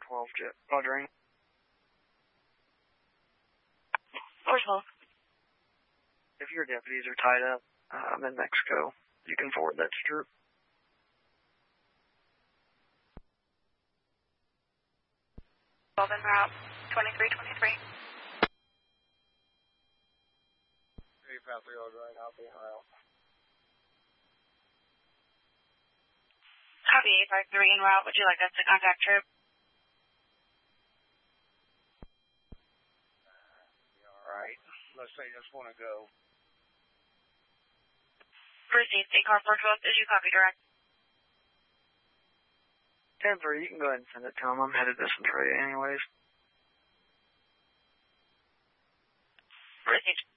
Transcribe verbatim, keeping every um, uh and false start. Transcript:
twelve jet. Rogering. four twelve. If your deputies are tied up um, in Mexico, you can forward that to Troop. twelve en route, twenty-three twenty-three. three five three right, I'll be en route. Copy, eight five three en route. Would you like us to contact Troop? Alright, let's say just want to go. Proceed, state car four twelve, is you copy direct? ten three, you can go ahead and send it to him. I'm headed to Centralia anyways. Proceed.